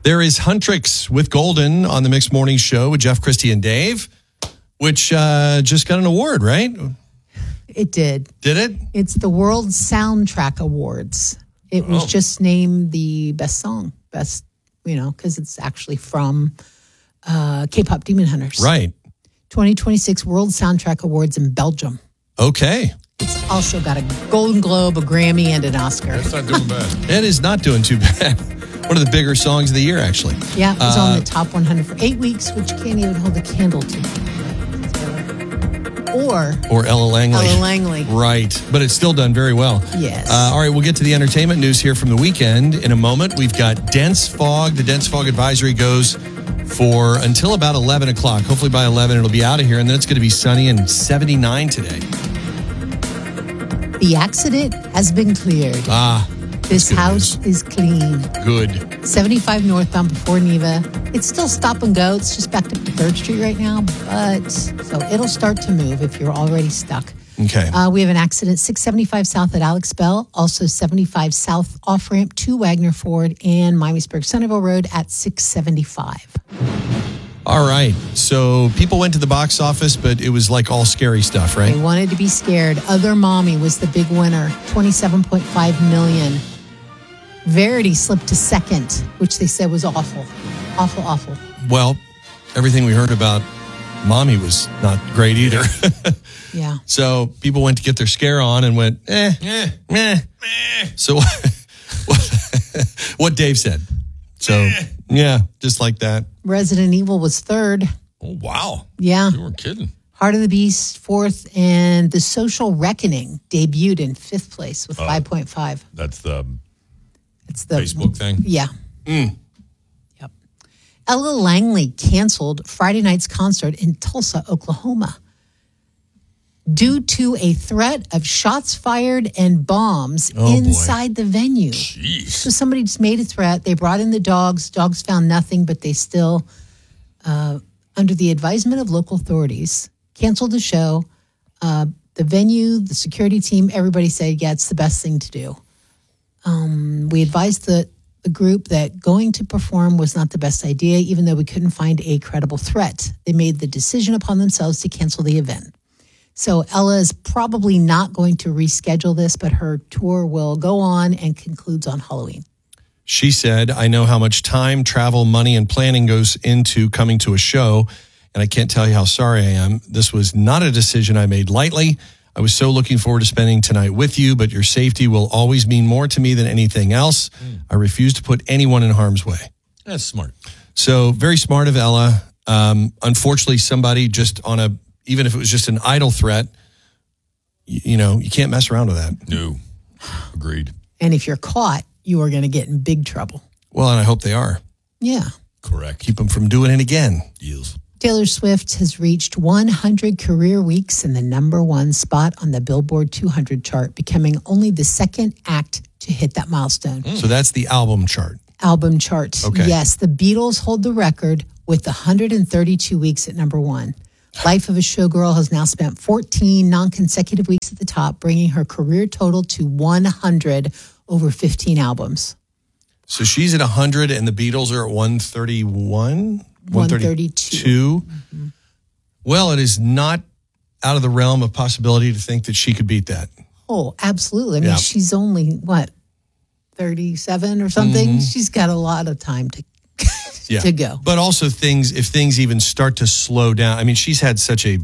There is Huntrix with Golden on the Mixed Morning Show with Jeff, Christy, and Dave, which just got an award, right? It did. Did it? It's the World Soundtrack Awards. It was just named the best song. Best, because it's actually from K-pop Demon Hunters. Right. 2026 World Soundtrack Awards in Belgium. Okay. It's also got a Golden Globe, a Grammy, and an Oscar. That's not doing bad. It is not doing too bad. One of the bigger songs of the year, actually. Yeah, it was on the top 100 for 8 weeks, which you can't even hold a candle to. Or Ella Langley. Ella Langley. Right. But it's still done very well. Yes. All right, we'll get to the entertainment news here from the weekend in a moment. We've got dense fog. The dense fog advisory goes for until about 11 o'clock. Hopefully by 11 it'll be out of here, and then it's going to be sunny and 79 today. The accident has been cleared. This house is clean. Good. 75 northbound before Neva. It's still stop and go. It's just backed up to 3rd Street right now, but so it'll start to move if you're already stuck. Okay. We have an accident 675 south at Alex Bell, also 75 south off ramp to Wagner Ford and Miamisburg Centerville Road at 675. All right. So people went to the box office, but it was like all scary stuff, right? They wanted to be scared. Other Mommy was the big winner, $27.5 million. Verity slipped to second, which they said was awful. Awful. Well, everything we heard about Mommy was not great either. Yeah. So people went to get their scare on and went, So what Dave said. So, yeah, just like that. Resident Evil was 3rd. Oh, wow. Yeah. You weren't kidding. Heart of the Beast, 4th, and The Social Reckoning debuted in 5th place with 5.5. That's the It's the Facebook thing? Yeah. Yep. Ella Langley canceled Friday night's concert in Tulsa, Oklahoma, due to a threat of shots fired and bombs inside the venue. Jeez. So somebody just made a threat. They brought in the dogs. Dogs found nothing, but they still, under the advisement of local authorities, canceled the show. The venue, the security team, everybody said, yeah, it's the best thing to do. We advised the group that going to perform was not the best idea, even though we couldn't find a credible threat. They made the decision upon themselves to cancel the event. So Ella is probably not going to reschedule this, but her tour will go on and concludes on Halloween. She said, I know how much time, travel, money, and planning goes into coming to a show, and I can't tell you how sorry I am. This was not a decision I made lightly. I was so looking forward to spending tonight with you, but your safety will always mean more to me than anything else. I refuse to put anyone in harm's way. That's smart. So very smart of Ella. Unfortunately, somebody just even if it was just an idle threat, you can't mess around with that. No. Agreed. And if you're caught, you are going to get in big trouble. Well, and I hope they are. Yeah. Correct. Keep them from doing it again. Yes. Taylor Swift has reached 100 career weeks in the #1 spot on the Billboard 200 chart, becoming only the second act to hit that milestone. So that's the album chart. Album chart. Okay. Yes, the Beatles hold the record with 132 weeks at #1. Life of a Showgirl has now spent 14 non-consecutive weeks at the top, bringing her career total to 100 over 15 albums. So she's at 100 and the Beatles are at 131? 132. Mm-hmm. Well, it is not out of the realm of possibility to think that she could beat that. Oh, absolutely. I mean, she's only, 37 or something? Mm-hmm. She's got a lot of time to go. But also if things even start to slow down. I mean, she's had such a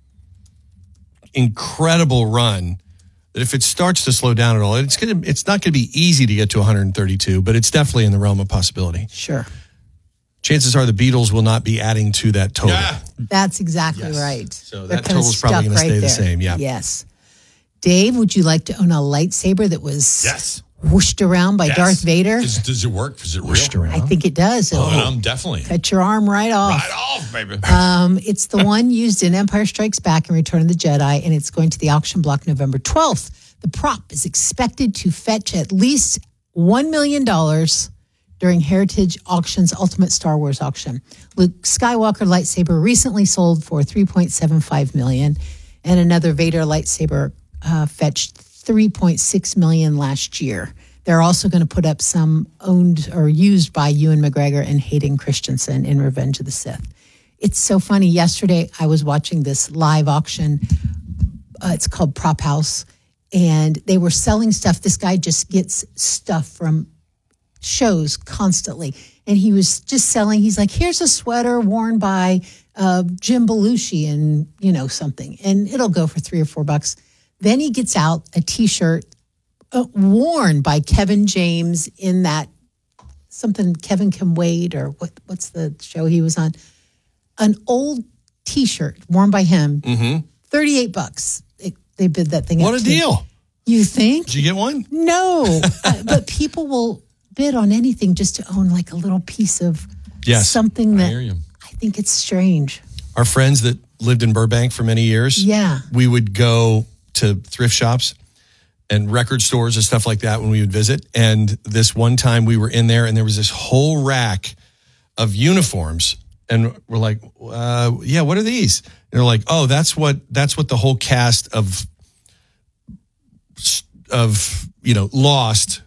incredible run that if it starts to slow down at all, it's not going to be easy to get to 132, but it's definitely in the realm of possibility. Sure. Chances are the Beatles will not be adding to that total. Yeah. That's exactly right. So that total's probably going to stay the same. Yeah. Yes. Dave, would you like to own a lightsaber that was whooshed around by Darth Vader? Does it work? Is it whooshed real? around? I think it does. I'm definitely. Cut your arm right off. Right off, baby. It's the one used in Empire Strikes Back and Return of the Jedi, and it's going to the auction block November 12th. The prop is expected to fetch at least $1 million during Heritage Auction's Ultimate Star Wars auction. Luke Skywalker lightsaber recently sold for $3.75 million, and another Vader lightsaber fetched $3.6 million last year. They're also going to put up some owned or used by Ewan McGregor and Hayden Christensen in Revenge of the Sith. It's so funny. Yesterday, I was watching this live auction. It's called Prop House. And they were selling stuff. This guy just gets stuff from shows constantly. And he was just selling. He's like, here's a sweater worn by Jim Belushi and, something. And it'll go for $3 or $4. Then he gets out a T-shirt worn by Kevin James in that something Kevin Can Wait or what's the show he was on? An old T-shirt worn by him. $38. They bid that thing. What up a to. deal. You think? Did you get one? No. But people will bid on anything just to own like a little piece of something I hear that you. I think it's strange. Our friends that lived in Burbank for many years, Yeah. we would go to thrift shops and record stores and stuff like that when we would visit. And this one time we were in there and there was this whole rack of uniforms. And we're like, yeah, what are these? And they're like, oh, that's what the whole cast of Lost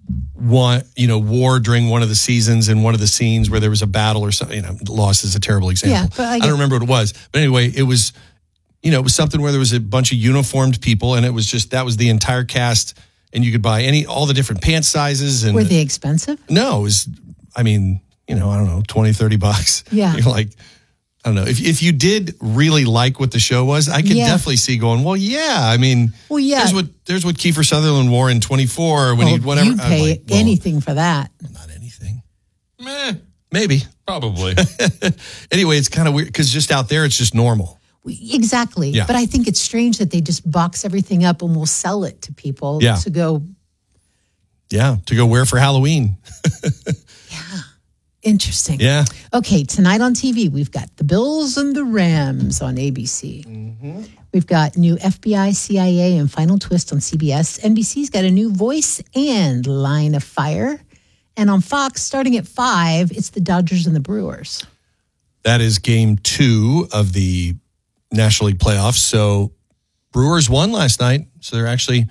wore during one of the seasons in one of the scenes where there was a battle or something. Lost is a terrible example. Yeah, but I don't remember what it was. But anyway, it was, it was something where there was a bunch of uniformed people and it was just, that was the entire cast and you could buy all the different pant sizes. And Were they expensive? No, it was, I don't know, $20, $30. Yeah. You're like, I don't know. If you did really like what the show was, I could definitely see going, well, yeah. There's what Kiefer Sutherland wore in 24 when he whatever. You'd pay anything for that. Not anything. Meh, Maybe. probably. Anyway, it's kind of weird because just out there, it's just normal. Exactly. Yeah. But I think it's strange that they just box everything up and will sell it to people to go. Yeah, to go wear for Halloween. Interesting. Yeah. Okay, tonight on TV, we've got the Bills and the Rams on ABC. Mm-hmm. We've got new FBI, CIA, and Final Twist on CBS. NBC's got a new Voice and Line of Fire. And on Fox, starting at 5, it's the Dodgers and the Brewers. That is game 2 of the National League playoffs. So Brewers won last night. So they're actually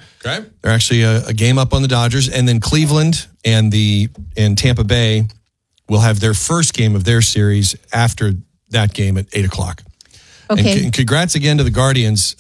a game up on the Dodgers. And then Cleveland and Tampa Bay will have their first game of their series after that game at 8:00. Okay. And congrats again to the Guardians.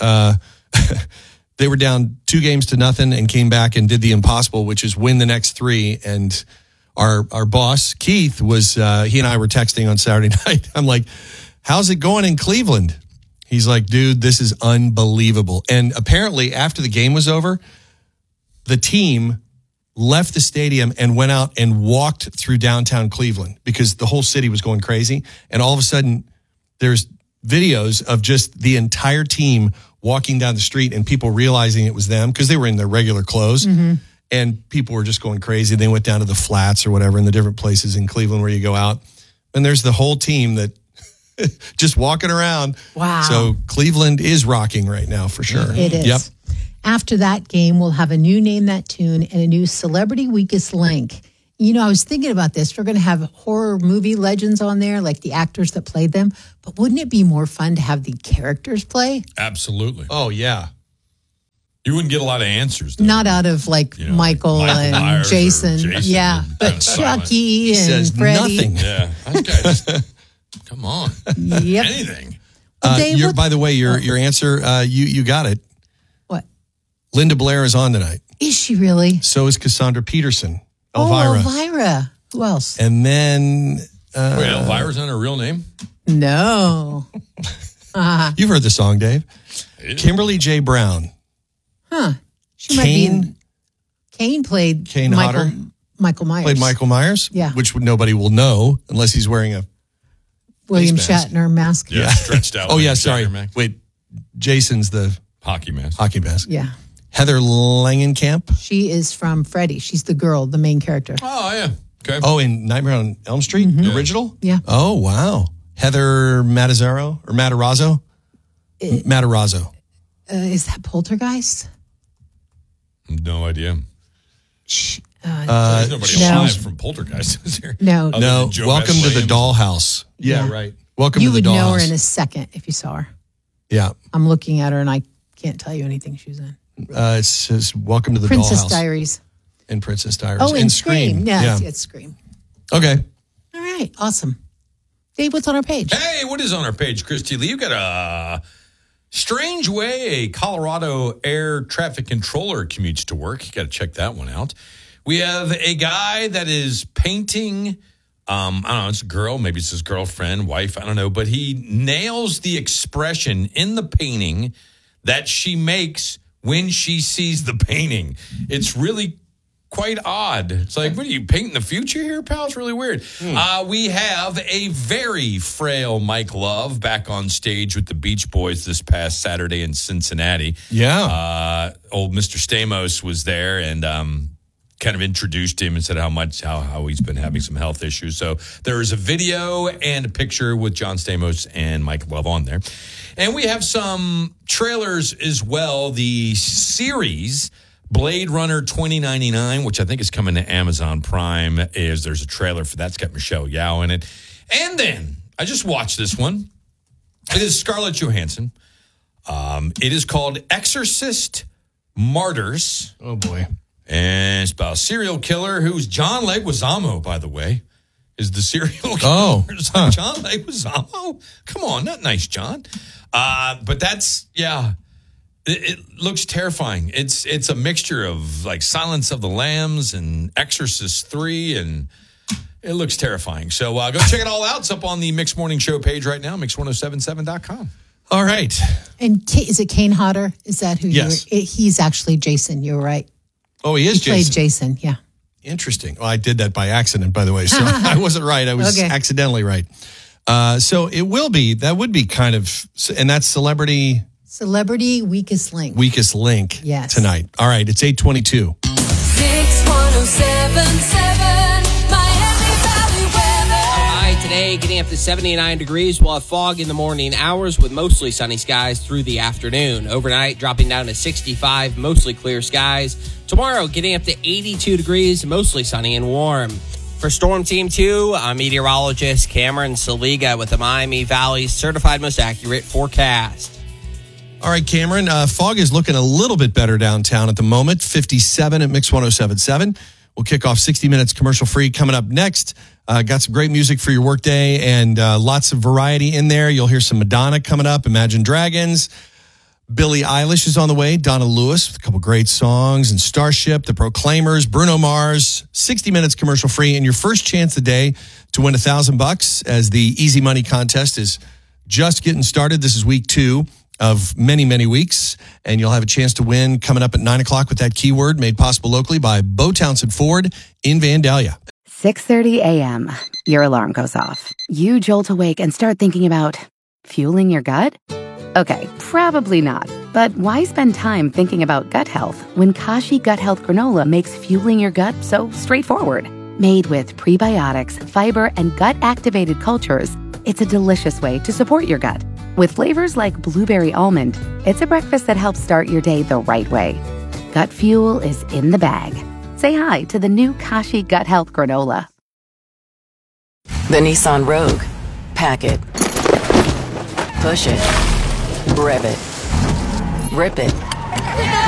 They were down 2-0 and came back and did the impossible, which is win the next 3. And our boss, Keith, he and I were texting on Saturday night. I'm like, how's it going in Cleveland? He's like, dude, this is unbelievable. And apparently after the game was over, the team left the stadium and went out and walked through downtown Cleveland because the whole city was going crazy. And all of a sudden, there's videos of just the entire team walking down the street and people realizing it was them because they were in their regular clothes. Mm-hmm. And people were just going crazy. They went down to the flats or whatever in the different places in Cleveland where you go out. And there's the whole team that just walking around. Wow. So Cleveland is rocking right now for sure. It is. Yep. After that game, we'll have a new Name That Tune and a new Celebrity Weakest Link. I was thinking about this. We're going to have horror movie legends on there, like the actors that played them. But wouldn't it be more fun to have the characters play? Absolutely. Oh, yeah. You wouldn't get a lot of answers. Not out of Michael and Myers or Jason. Jason But Chucky and says Freddy. nothing. Yeah. That guy just, come on. Yep. Anything. Dave, By the way, your answer, you got it. What? Linda Blair is on tonight. Is she really? So is Cassandra Peterson. Oh, Elvira. Elvira. Who else? And then Wait, Elvira's not her real name? No. you've heard the song, Dave. Kimberly J. Brown. Huh. She might be in. Kane played Kane Michael Hodder. Myers. Played Michael Myers. Yeah. Which nobody will know unless he's wearing a William face mask. Shatner mask. Yeah, stretched out. Oh, yeah, like a sorry. Shatner mask. Wait, Jason's the Hockey mask. hockey mask. Yeah. Heather Langenkamp. She is from Freddy. She's the girl, the main character. Oh, yeah. Okay. Oh, in Nightmare on Elm Street, the original? Yeah. Oh, wow. Heather Matarazzo or Matarazzo? Matarazzo. Is that Poltergeist? No idea. She, There's nobody no. alive from Poltergeist, is there? No. Other No, than Joe welcome S. to the Williams. dollhouse. Yeah, Yeah. right. Welcome You to the would know her dollhouse. in a second if you saw her. Yeah. I'm looking at her and I can't tell you anything she's in. It says, welcome to the Princess dollhouse. Diaries. in Princess Diaries. Oh, and Scream. Yes, it's Scream. Okay. All right. Awesome. Dave, what's on our page? Hey, what is on our page, Christy Lee? You got a strange way a Colorado air traffic controller commutes to work. You got to check that one out. We have a guy that is painting, I don't know, it's a girl, maybe it's his girlfriend, wife, I don't know, but he nails the expression in the painting that she makes when she sees the painting. It's really quite odd. It's like, what are you painting the future here, pal? It's really weird. We have a very frail Mike Love back on stage with the Beach Boys this past Saturday in Cincinnati. Yeah. Old Mr. Stamos was there and kind of introduced him and said how he's been having some health issues. So there is a video and a picture with John Stamos and Mike Love on there. And we have some trailers as well. The series Blade Runner 2099, which I think is coming to Amazon Prime, there's a trailer for that. It's got Michelle Yeoh in it. And then I just watched this one. It is Scarlett Johansson. It is called Exorcist Martyrs. Oh, boy. And it's about a serial killer who's John Leguizamo, by the way, is the serial killer. Oh. John Leguizamo? Come on, not nice, John. But that's, yeah. It looks terrifying. It's a mixture of like Silence of the Lambs and Exorcist 3, and it looks terrifying. So go check it all out. It's up on the Mix Morning Show page right now, mix1077.com. All right. And is it Kane Hodder? Is that who Yes. He's actually Jason. You're right. Oh, he is He played Jason. Jason, yeah. Interesting. Well, I did that by accident, by the way. So I wasn't right. I was accidentally right. So it will be, that would be kind of, and that's Celebrity Weakest Link. Weakest Link Yes. tonight. All right. It's 8:22. 61077 Miami Valley weather. High today, getting up to 79 degrees. We'll have fog in the morning hours with mostly sunny skies through the afternoon. Overnight, dropping down to 65, mostly clear skies. Tomorrow, getting up to 82 degrees, mostly sunny and warm. For Storm Team 2, I'm meteorologist Cameron Saliga with the Miami Valley's certified most accurate forecast. All right, Cameron, fog is looking a little bit better downtown at the moment. 57 at Mix 1077. We'll kick off 60 Minutes commercial free coming up next. Got some great music for your workday and lots of variety in there. You'll hear some Madonna coming up, Imagine Dragons. Billie Eilish is on the way, Donna Lewis with a couple great songs, and Starship, The Proclaimers, Bruno Mars. 60 Minutes commercial free, and your first chance today to win $1,000 as the Easy Money contest is just getting started. This is week 2 of many, many weeks, and you'll have a chance to win coming up at 9 o'clock with that keyword made possible locally by Bo Townsend Ford in Vandalia. 6:30 a.m. Your alarm goes off. You jolt awake and start thinking about fueling your gut? Okay, probably not. But why spend time thinking about gut health when Kashi Gut Health Granola makes fueling your gut so straightforward? Made with prebiotics, fiber, and gut-activated cultures, it's a delicious way to support your gut. With flavors like blueberry almond, it's a breakfast that helps start your day the right way. Gut fuel is in the bag. Say hi to the new Kashi Gut Health Granola. The Nissan Rogue. Pack it. Push it. Rev it. Rip it.